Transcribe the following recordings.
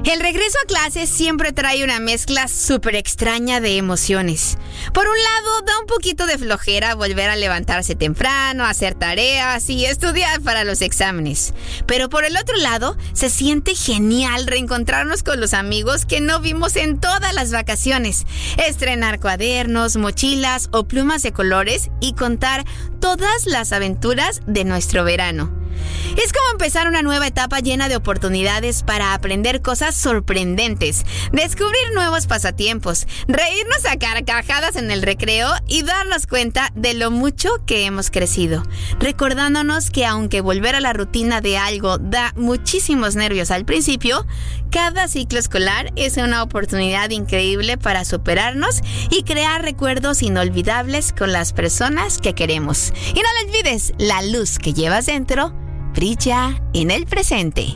El regreso a clases siempre trae una mezcla súper extraña de emociones. Por un lado, da un poquito de flojera volver a levantarse temprano, hacer tareas y estudiar para los exámenes. Pero por el otro lado, se siente genial reencontrarnos con los amigos que no vimos en todas las vacaciones. Estrenar cuadernos, mochilas o plumas de colores y contar todas las aventuras de nuestro verano. Es como empezar una nueva etapa llena de oportunidades para aprender cosas sorprendentes, descubrir nuevos pasatiempos, reírnos a carcajadas en el recreo y darnos cuenta de lo mucho que hemos crecido, recordándonos que aunque volver a la rutina de algo da muchísimos nervios al principio, cada ciclo escolar es una oportunidad increíble para superarnos y crear recuerdos inolvidables con las personas que queremos. Y no lo olvides, la luz que llevas dentro brilla en el presente.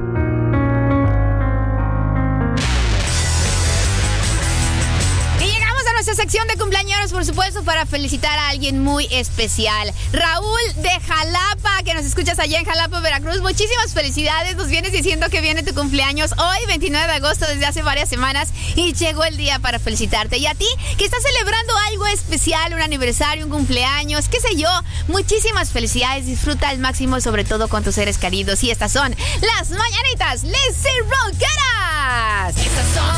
Nuestra sección de cumpleaños, por supuesto, para felicitar a alguien muy especial. Raúl de Jalapa, que nos escuchas allá en Jalapa, Veracruz. Muchísimas felicidades. Nos vienes diciendo que viene tu cumpleaños hoy, 29 de agosto, desde hace varias semanas. Y llegó el día para felicitarte. Y a ti, que estás celebrando algo especial, un aniversario, un cumpleaños, qué sé yo. Muchísimas felicidades. Disfruta al máximo, sobre todo con tus seres queridos. Y estas son las mañanitas. ¡Les Rockeras! Estas son